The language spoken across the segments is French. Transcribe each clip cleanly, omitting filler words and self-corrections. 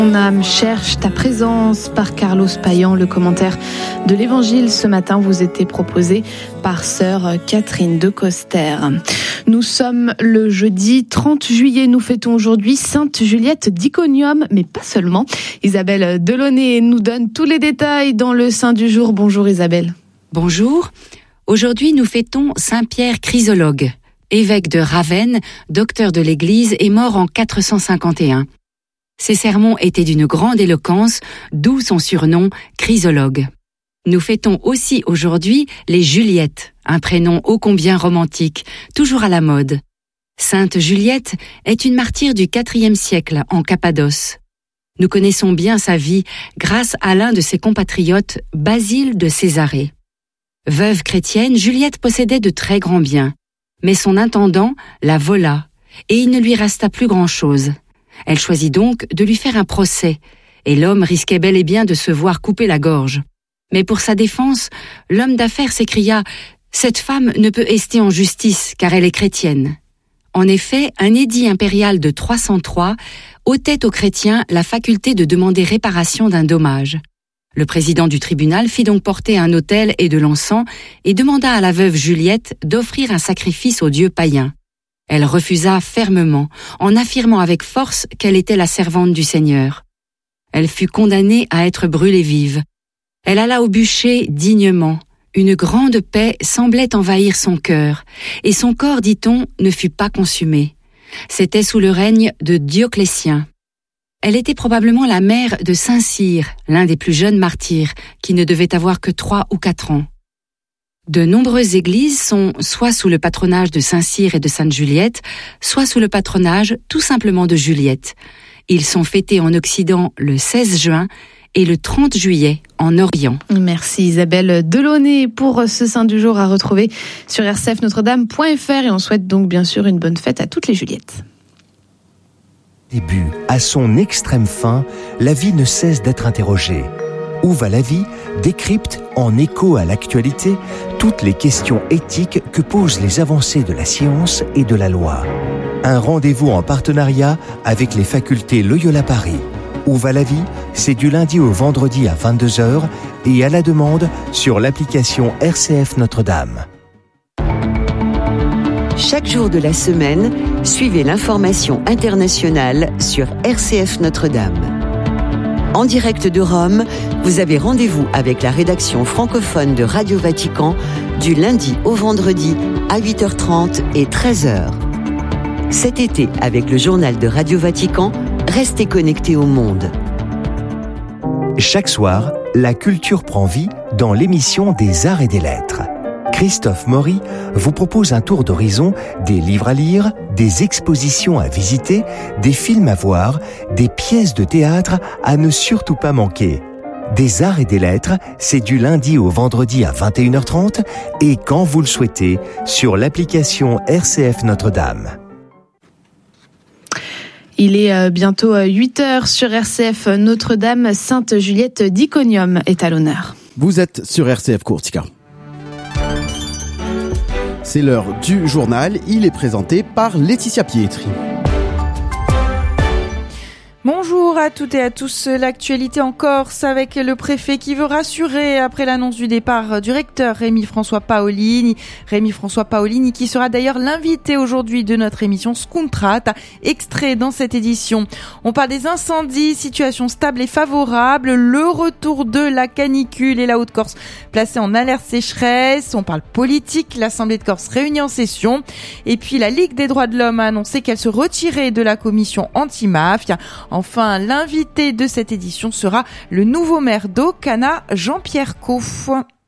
Mon âme cherche ta présence par Carlos Payan. Le commentaire de l'Évangile ce matin vous était proposé par sœur Catherine de Coster. Nous sommes le jeudi 30 juillet. Nous fêtons aujourd'hui Sainte Juliette d'Iconium, mais pas seulement. Isabelle Delaunay nous donne tous les détails dans le Saint du jour. Bonjour Isabelle. Bonjour. Aujourd'hui, nous fêtons Saint Pierre Chrysologue, évêque de Ravenne, docteur de l'Église et mort en 451. Ses sermons étaient d'une grande éloquence, d'où son surnom Chrysologue. Nous fêtons aussi aujourd'hui les Juliettes, un prénom ô combien romantique, toujours à la mode. Sainte Juliette est une martyre du IVe siècle en Cappadoce. Nous connaissons bien sa vie grâce à l'un de ses compatriotes, Basile de Césarée. Veuve chrétienne, Juliette possédait de très grands biens, mais son intendant la vola et il ne lui resta plus grand-chose. Elle choisit donc de lui faire un procès, et l'homme risquait bel et bien de se voir couper la gorge. Mais pour sa défense, l'homme d'affaires s'écria « Cette femme ne peut ester en justice, car elle est chrétienne ». En effet, un édit impérial de 303 ôtait aux chrétiens la faculté de demander réparation d'un dommage. Le président du tribunal fit donc porter un autel et de l'encens et demanda à la veuve Juliette d'offrir un sacrifice aux dieux païens. Elle refusa fermement, en affirmant avec force qu'elle était la servante du Seigneur. Elle fut condamnée à être brûlée vive. Elle alla au bûcher dignement. Une grande paix semblait envahir son cœur, et son corps, dit-on, ne fut pas consumé. C'était sous le règne de Dioclétien. Elle était probablement la mère de Saint Cyr, l'un des plus jeunes martyrs, qui ne devait avoir que 3 ou 4 ans. De nombreuses églises sont soit sous le patronage de Saint Cyr et de Sainte Juliette, soit sous le patronage tout simplement de Juliette. Ils sont fêtés en Occident le 16 juin et le 30 juillet en Orient. Merci Isabelle Delaunay pour ce Saint du jour à retrouver sur rcfnotredame.fr et on souhaite donc bien sûr une bonne fête à toutes les Juliettes. Début à son extrême fin, la vie ne cesse d'être interrogée. Où va la vie décrypte, en écho à l'actualité, toutes les questions éthiques que posent les avancées de la science et de la loi. Un rendez-vous en partenariat avec les facultés Loyola Paris. Où va la vie? C'est du lundi au vendredi à 22h et à la demande sur l'application RCF Notre-Dame. Chaque jour de la semaine, suivez l'information internationale sur RCF Notre-Dame. En direct de Rome, vous avez rendez-vous avec la rédaction francophone de Radio Vatican du lundi au vendredi à 8h30 et 13h. Cet été, avec le journal de Radio Vatican, restez connectés au monde. Chaque soir, la culture prend vie dans l'émission des Arts et des Lettres. Christophe Maury vous propose un tour d'horizon des livres à lire, des expositions à visiter, des films à voir, des pièces de théâtre à ne surtout pas manquer. Des Arts et des Lettres, c'est du lundi au vendredi à 21h30 et quand vous le souhaitez sur l'application RCF Notre-Dame. Il est bientôt 8h sur RCF Notre-Dame. Sainte Juliette d'Iconium est à l'honneur. Vous êtes sur RCF Courtica. C'est l'heure du journal, il est présenté par Laetitia Pietri. Bonjour à toutes et à tous. L'actualité en Corse avec le préfet qui veut rassurer après l'annonce du départ du recteur Rémi-François Paolini. Rémi-François Paolini qui sera d'ailleurs l'invité aujourd'hui de notre émission Scontrat, extrait dans cette édition. On parle des incendies, situation stable et favorable, le retour de la canicule et la Haute-Corse placée en alerte sécheresse. On parle politique, l'Assemblée de Corse réunie en session. Et puis la Ligue des droits de l'homme a annoncé qu'elle se retirait de la commission anti-mafia. Enfin, l'invité de cette édition sera le nouveau maire d'Ocana, Jean-Pierre Coff.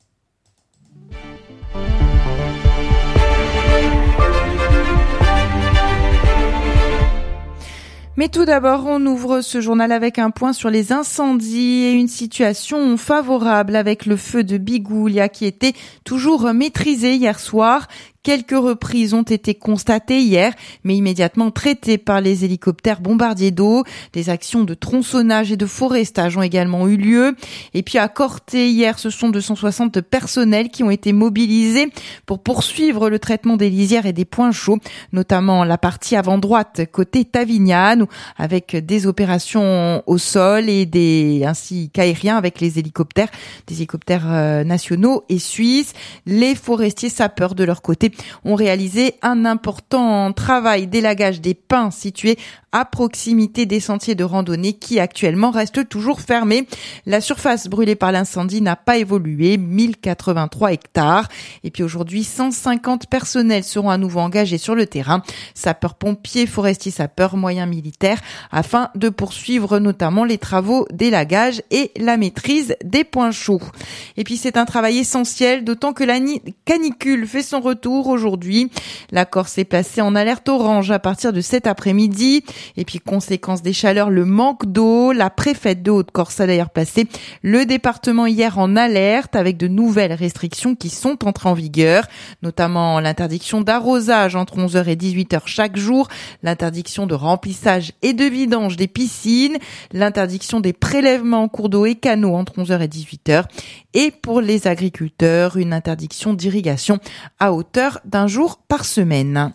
Mais tout d'abord, on ouvre ce journal avec un point sur les incendies et une situation favorable avec le feu de Bigoulia qui était toujours maîtrisé hier soir. Quelques reprises ont été constatées hier, mais immédiatement traitées par les hélicoptères bombardiers d'eau. Des actions de tronçonnage et de forestage ont également eu lieu. Et puis à Corté, hier, ce sont 260 personnels qui ont été mobilisés pour poursuivre le traitement des lisières et des points chauds, notamment la partie avant droite côté Tavignane, avec des opérations au sol et ainsi qu'aériens avec les hélicoptères, des hélicoptères nationaux et suisses. Les forestiers sapeurs de leur côté ont réalisé un important travail d'élagage des pins situés à proximité des sentiers de randonnée qui actuellement restent toujours fermés. La surface brûlée par l'incendie n'a pas évolué, 1083 hectares. Et puis aujourd'hui, 150 personnels seront à nouveau engagés sur le terrain, sapeurs-pompiers, forestiers sapeurs, moyens militaires, afin de poursuivre notamment les travaux d'élagage et la maîtrise des points chauds. Et puis c'est un travail essentiel, d'autant que la canicule fait son retour aujourd'hui. La Corse est placée en alerte orange à partir de cet après-midi. Et puis, conséquence des chaleurs, le manque d'eau. La préfète de Haute-Corse a d'ailleurs placé le département hier en alerte avec de nouvelles restrictions qui sont entrées en vigueur, notamment l'interdiction d'arrosage entre 11h et 18h chaque jour, l'interdiction de remplissage et de vidange des piscines, l'interdiction des prélèvements en cours d'eau et canaux entre 11h et 18h, et pour les agriculteurs, une interdiction d'irrigation à hauteur d'un jour par semaine.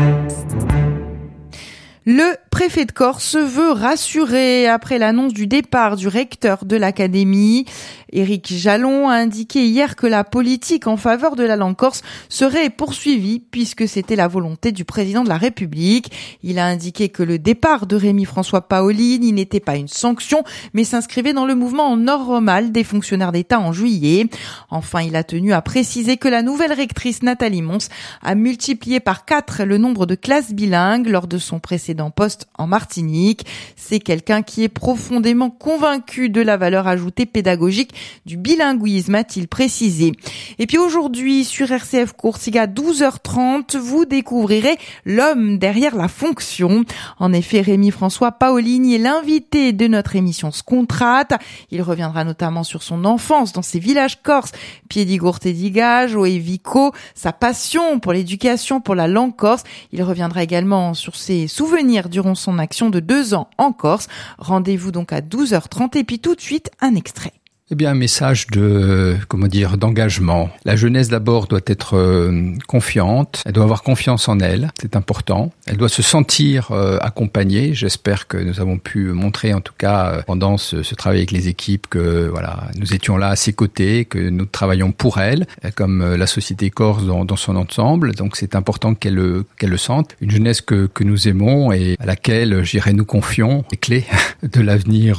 Le préfet de Corse se veut rassurer après l'annonce du départ du recteur de l'académie. Éric Jalon a indiqué hier que la politique en faveur de la langue corse serait poursuivie puisque c'était la volonté du président de la République. Il a indiqué que le départ de Rémy-François Paolini n'était pas une sanction, mais s'inscrivait dans le mouvement normal des fonctionnaires d'État en juillet. Enfin, il a tenu à préciser que la nouvelle rectrice Nathalie Mons a multiplié par 4 le nombre de classes bilingues lors de son précédent poste en Martinique. C'est quelqu'un qui est profondément convaincu de la valeur ajoutée pédagogique du bilinguisme, a-t-il précisé. Et puis aujourd'hui, sur RCF Coursiga, 12h30, vous découvrirez l'homme derrière la fonction. En effet, Rémy-François Paolini est l'invité de notre émission Scontrate. Il reviendra notamment sur son enfance dans ses villages corses, Piedigourte-Digage, Oevico, sa passion pour l'éducation, pour la langue corse. Il reviendra également sur ses souvenirs durant son action de 2 ans en Corse. Rendez-vous donc à 12h30 et puis tout de suite un extrait. Eh bien, un message d'engagement. La jeunesse d'abord doit être confiante. Elle doit avoir confiance en elle. C'est important. Elle doit se sentir accompagnée. J'espère que nous avons pu montrer, en tout cas, pendant ce travail avec les équipes, que voilà, nous étions là à ses côtés, que nous travaillons pour elle, comme la société corse dans son ensemble. Donc, c'est important qu'elle le sente. Une jeunesse que nous aimons et à laquelle, nous confions les clés de l'avenir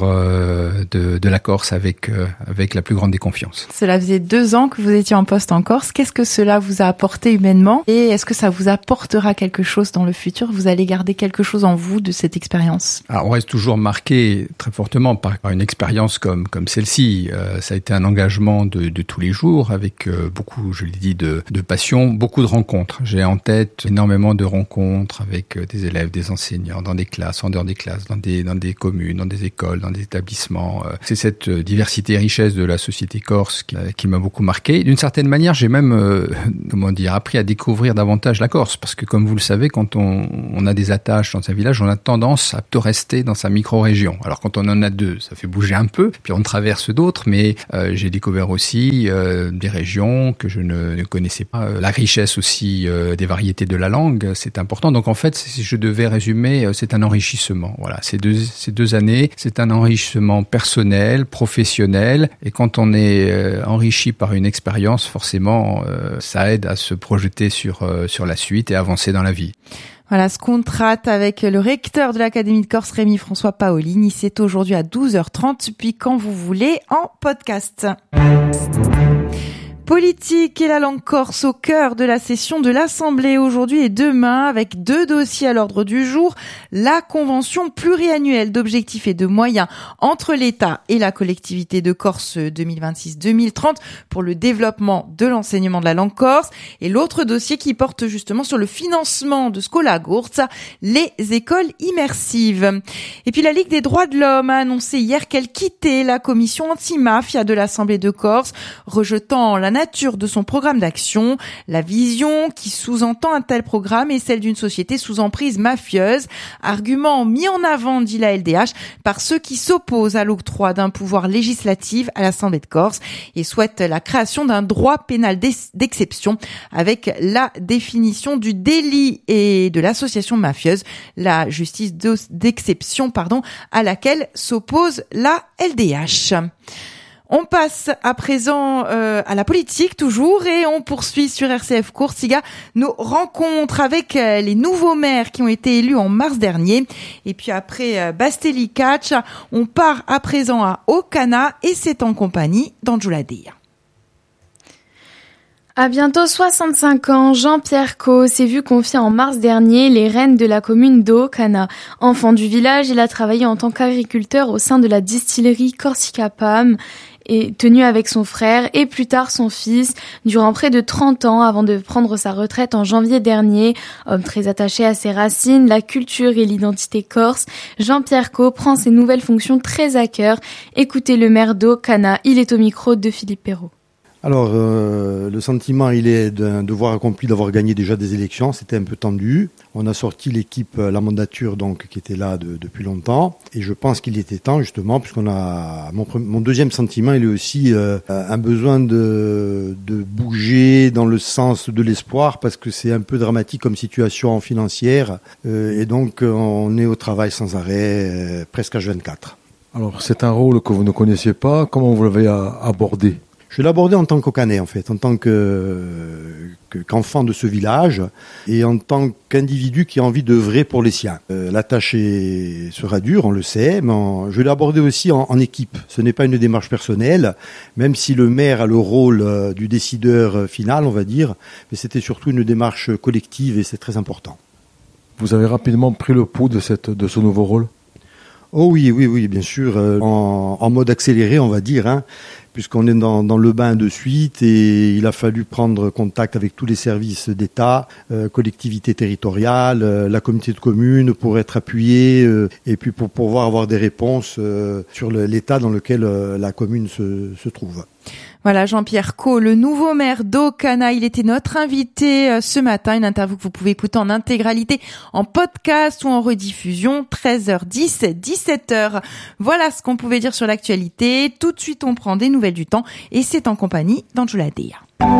de la Corse avec la plus grande des confiances. Cela faisait 2 ans que vous étiez en poste en Corse. Qu'est-ce que cela vous a apporté humainement et est-ce que ça vous apportera quelque chose dans le futur? Vous allez garder quelque chose en vous de cette expérience? Alors, on reste toujours marqué très fortement par une expérience comme celle-ci. Ça a été un engagement de tous les jours avec beaucoup, je l'ai dit, de passion, beaucoup de rencontres. J'ai en tête énormément de rencontres avec des élèves, des enseignants, dans des classes, en dehors des classes, dans des communes, dans des écoles, dans des établissements. C'est cette diversité riche de la société corse qui m'a beaucoup marqué. D'une certaine manière, j'ai même appris à découvrir davantage la Corse parce que comme vous le savez, quand on a des attaches dans un village, on a tendance à rester dans sa micro-région. Alors quand on en a 2, ça fait bouger un peu, puis on traverse d'autres, mais j'ai découvert aussi des régions que je ne connaissais pas. La richesse aussi des variétés de la langue, c'est important. Donc en fait, si je devais résumer, c'est un enrichissement. Voilà, ces deux années, c'est un enrichissement personnel, professionnel. Et quand on est enrichi par une expérience, forcément, ça aide à se projeter sur la suite et avancer dans la vie. Voilà, Scontrate avec le recteur de l'Académie de Corse, Rémy-François Paolini. C'est aujourd'hui à 12h30, puis quand vous voulez, en podcast. Politique et la langue corse au cœur de la session de l'Assemblée aujourd'hui et demain avec 2 dossiers à l'ordre du jour. La convention pluriannuelle d'objectifs et de moyens entre l'État et la collectivité de Corse 2026-2030 pour le développement de l'enseignement de la langue corse. Et l'autre dossier qui porte justement sur le financement de Scola Gurtsa, les écoles immersives. Et puis la Ligue des droits de l'homme a annoncé hier qu'elle quittait la commission anti-mafia de l'Assemblée de Corse, rejetant la nature de son programme d'action. La vision qui sous-entend un tel programme est celle d'une société sous emprise mafieuse. Argument mis en avant, dit la LDH, par ceux qui s'opposent à l'octroi d'un pouvoir législatif à l'Assemblée de Corse et souhaitent la création d'un droit pénal d'exception avec la définition du délit et de l'association mafieuse, la justice d'exception, à laquelle s'oppose la LDH. On passe à présent à la politique toujours et on poursuit sur RCF Coursiga nos rencontres avec les nouveaux maires qui ont été élus en mars dernier. Et puis après Basteli-Catch, on part à présent à Ocana et c'est en compagnie d'Anjula Deia. À bientôt 65 ans, Jean-Pierre Caux s'est vu confier en mars dernier les rênes de la commune d'Ocana. Enfant du village, il a travaillé en tant qu'agriculteur au sein de la distillerie Corsica Pam et tenu avec son frère et plus tard son fils durant près de 30 ans avant de prendre sa retraite en janvier dernier. Homme très attaché à ses racines, la culture et l'identité corse, Jean-Pierre Caux prend ses nouvelles fonctions très à cœur. Écoutez le maire d'Ocana, il est au micro de Philippe Perrault. Alors, le sentiment, il est d'un devoir accompli d'avoir gagné déjà des élections. C'était un peu tendu. On a sorti l'équipe, la mandature, donc, qui était là depuis longtemps. Et je pense qu'il était temps, justement, puisqu'on a, mon deuxième sentiment, il est aussi, un besoin de bouger dans le sens de l'espoir, parce que c'est un peu dramatique comme situation financière. Et donc, on est au travail sans arrêt, presque H24. Alors, c'est un rôle que vous ne connaissiez pas. Comment vous l'avez abordé ? Je l'ai abordé en tant qu'Ocanais, en fait, en tant qu'enfant de ce village et en tant qu'individu qui a envie d'œuvrer pour les siens. La tâche sera dure, on le sait, mais je l'ai abordé aussi en équipe. Ce n'est pas une démarche personnelle, même si le maire a le rôle du décideur final, on va dire, mais c'était surtout une démarche collective et c'est très important. Vous avez rapidement pris le pouls de ce nouveau rôle ? Oh oui, bien sûr, en mode accéléré, on va dire, puisqu'on est dans le bain de suite et il a fallu prendre contact avec tous les services d'État, collectivités territoriales, la communauté de communes pour être appuyé et puis pour pouvoir avoir des réponses sur l'état dans lequel la commune se trouve. Voilà, Jean-Pierre Caux, le nouveau maire d'Ocana, il était notre invité ce matin, une interview que vous pouvez écouter en intégralité, en podcast ou en rediffusion, 13h10, 17h. Voilà ce qu'on pouvait dire sur l'actualité. Tout de suite, on prend des nouvelles du temps et c'est en compagnie d'Anjula Deia.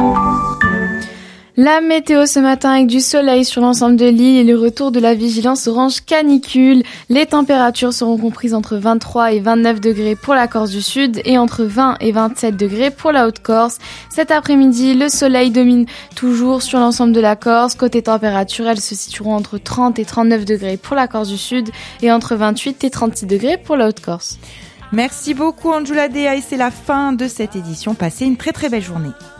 La météo ce matin avec du soleil sur l'ensemble de l'île et le retour de la vigilance orange canicule. Les températures seront comprises entre 23 et 29 degrés pour la Corse du Sud et entre 20 et 27 degrés pour la Haute-Corse. Cet après-midi, le soleil domine toujours sur l'ensemble de la Corse. Côté température, elles se situeront entre 30 et 39 degrés pour la Corse du Sud et entre 28 et 36 degrés pour la Haute-Corse. Merci beaucoup Anjula Deia et c'est la fin de cette édition. Passez une très très belle journée.